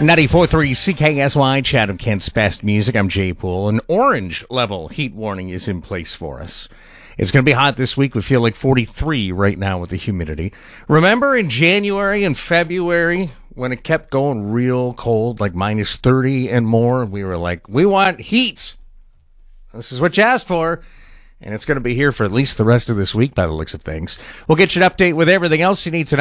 94.3 CKSY, Chatham, Kent's best music. I'm Jay Poole. An orange level heat warning is in place for us. It's going to be hot this week. We feel like 43 right now with the humidity. Remember in January and February when it kept going real cold, like minus 30 and more? We were like, we want heat. This is what you asked for. And it's going to be here for at least the rest of this week by the looks of things. We'll get you an update with everything else you need to know.